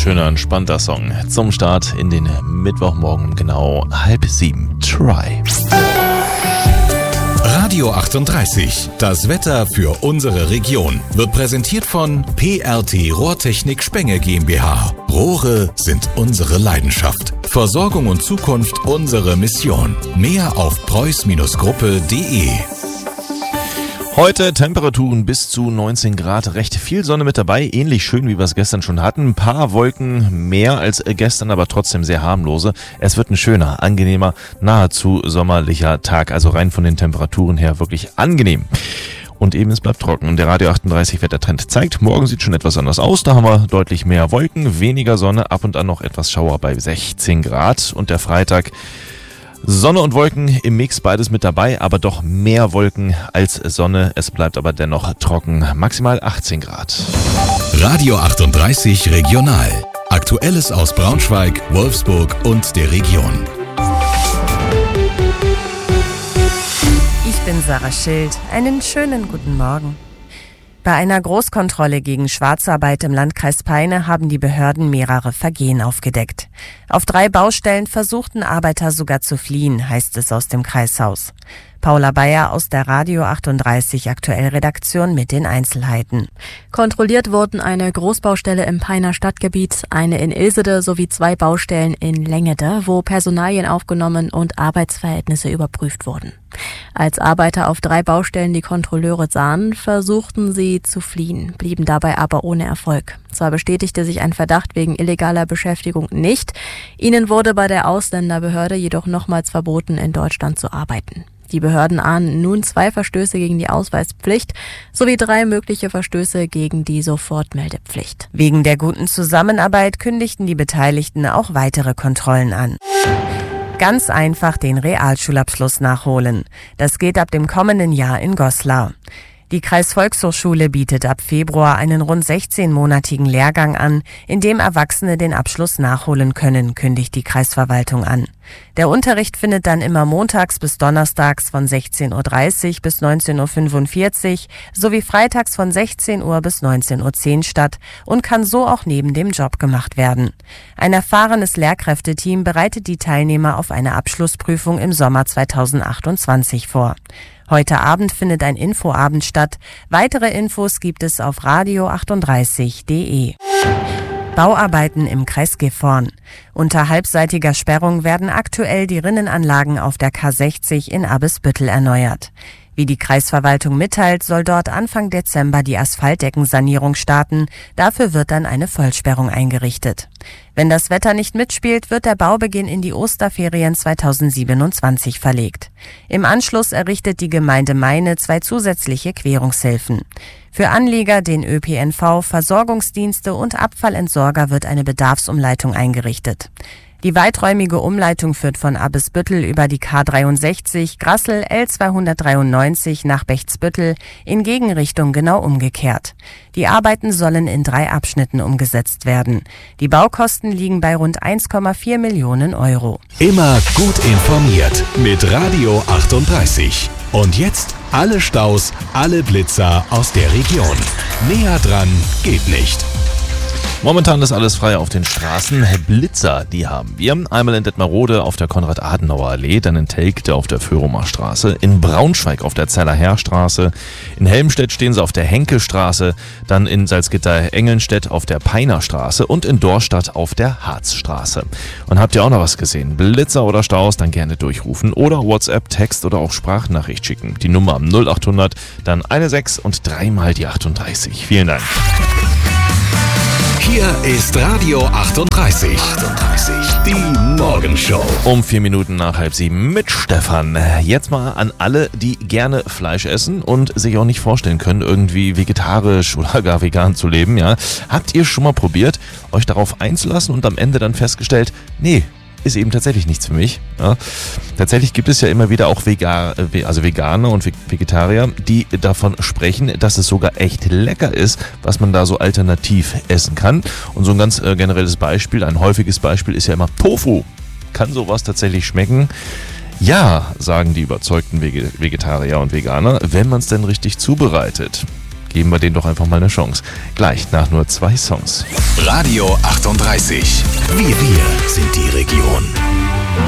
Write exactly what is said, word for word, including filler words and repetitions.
schöner, entspannter Song zum Start in den Mittwochmorgen um genau halb sieben. Try. Radio achtunddreißig, das Wetter für unsere Region, wird präsentiert von P R T Rohrtechnik Spenge GmbH. Rohre sind unsere Leidenschaft. Versorgung und Zukunft unsere Mission. Mehr auf preuß Gruppe punkt de. Heute Temperaturen bis zu neunzehn Grad, recht viel Sonne mit dabei, ähnlich schön wie wir es gestern schon hatten. Ein paar Wolken mehr als gestern, aber trotzdem sehr harmlose. Es wird ein schöner, angenehmer, nahezu sommerlicher Tag, also rein von den Temperaturen her wirklich angenehm. Und eben, es bleibt trocken. Der Radio achtunddreißig Wettertrend zeigt, morgen sieht schon etwas anders aus. Da haben wir deutlich mehr Wolken, weniger Sonne, ab und an noch etwas Schauer bei sechzehn Grad. Und der Freitag, Sonne und Wolken im Mix, beides mit dabei, aber doch mehr Wolken als Sonne. Es bleibt aber dennoch trocken, maximal achtzehn Grad. Radio achtunddreißig Regional. Aktuelles aus Braunschweig, Wolfsburg und der Region. Ich bin Sarah Schild. Einen schönen guten Morgen. Bei einer Großkontrolle gegen Schwarzarbeit im Landkreis Peine haben die Behörden mehrere Vergehen aufgedeckt. Auf drei Baustellen versuchten Arbeiter sogar zu fliehen, heißt es aus dem Kreishaus. Paula Bayer aus der Radio achtunddreißig Aktuell-Redaktion mit den Einzelheiten. Kontrolliert wurden eine Großbaustelle im Peiner Stadtgebiet, eine in Ilsede sowie zwei Baustellen in Längede, wo Personalien aufgenommen und Arbeitsverhältnisse überprüft wurden. Als Arbeiter auf drei Baustellen die Kontrolleure sahen, versuchten sie zu fliehen, blieben dabei aber ohne Erfolg. Zwar bestätigte sich ein Verdacht wegen illegaler Beschäftigung nicht, ihnen wurde bei der Ausländerbehörde jedoch nochmals verboten, in Deutschland zu arbeiten. Die Behörden ahnen nun zwei Verstöße gegen die Ausweispflicht sowie drei mögliche Verstöße gegen die Sofortmeldepflicht. Wegen der guten Zusammenarbeit kündigten die Beteiligten auch weitere Kontrollen an. Ganz einfach den Realschulabschluss nachholen. Das geht ab dem kommenden Jahr in Goslar. Die Kreisvolkshochschule bietet ab Februar einen rund sechzehnmonatigen Lehrgang an, in dem Erwachsene den Abschluss nachholen können, kündigt die Kreisverwaltung an. Der Unterricht findet dann immer montags bis donnerstags von sechzehn Uhr dreißig bis neunzehn Uhr fünfundvierzig sowie freitags von sechzehn Uhr bis neunzehn Uhr zehn statt und kann so auch neben dem Job gemacht werden. Ein erfahrenes Lehrkräfteteam bereitet die Teilnehmer auf eine Abschlussprüfung im Sommer zweitausendachtundzwanzig vor. Heute Abend findet ein Infoabend statt. Weitere Infos gibt es auf radio achtunddreißig punkt de. Bauarbeiten im Kreis Gifhorn. Unter halbseitiger Sperrung werden aktuell die Rinnenanlagen auf der K sechzig in Abbesbüttel erneuert. Wie die Kreisverwaltung mitteilt, soll dort Anfang Dezember die Asphaltdeckensanierung starten. Dafür wird dann eine Vollsperrung eingerichtet. Wenn das Wetter nicht mitspielt, wird der Baubeginn in die Osterferien zweitausendsiebenundzwanzig verlegt. Im Anschluss errichtet die Gemeinde Meine zwei zusätzliche Querungshilfen. Für Anlieger, den Ö P N V, Versorgungsdienste und Abfallentsorger wird eine Bedarfsumleitung eingerichtet. Die weiträumige Umleitung führt von Abbesbüttel über die K dreiundsechzig, Grassel L zweihundertdreiundneunzig nach Bechtsbüttel in Gegenrichtung genau umgekehrt. Die Arbeiten sollen in drei Abschnitten umgesetzt werden. Die Baukosten liegen bei rund eins Komma vier Millionen Euro. Immer gut informiert mit Radio achtunddreißig. Und jetzt alle Staus, alle Blitzer aus der Region. Näher dran geht nicht. Momentan ist alles frei auf den Straßen. Blitzer, die haben wir. Einmal in Detmarode auf der Konrad-Adenauer-Allee, dann in Telgte auf der Föhrumer Straße, in Braunschweig auf der Zellerherr-Straße, in Helmstedt stehen sie auf der Henke-Straße, dann in Salzgitter-Engelnstedt auf der Peiner Straße und in Dorstadt auf der Harzstraße. Und habt ihr auch noch was gesehen? Blitzer oder Staus, dann gerne durchrufen oder WhatsApp, Text oder auch Sprachnachricht schicken. Die Nummer null achthundert, dann eine sechs und dreimal die achtunddreißig. Vielen Dank. Hier ist Radio achtunddreißig. achtunddreißig. Die Morgenshow. Um vier Minuten nach halb sieben mit Stefan. Jetzt mal an alle, die gerne Fleisch essen und sich auch nicht vorstellen können, irgendwie vegetarisch oder gar vegan zu leben. Ja, habt ihr schon mal probiert, euch darauf einzulassen und am Ende dann festgestellt, nee, ist eben tatsächlich nichts für mich. Ja. Tatsächlich gibt es ja immer wieder auch Vegan, also Veganer und Vegetarier, die davon sprechen, dass es sogar echt lecker ist, was man da so alternativ essen kann. Und so ein ganz äh, generelles Beispiel, ein häufiges Beispiel ist ja immer Tofu. Kann sowas tatsächlich schmecken? Ja, sagen die überzeugten Vegetarier und Veganer, wenn man es denn richtig zubereitet. Geben wir denen doch einfach mal eine Chance. Gleich nach nur zwei Songs. Radio achtunddreißig. Wir, wir sind die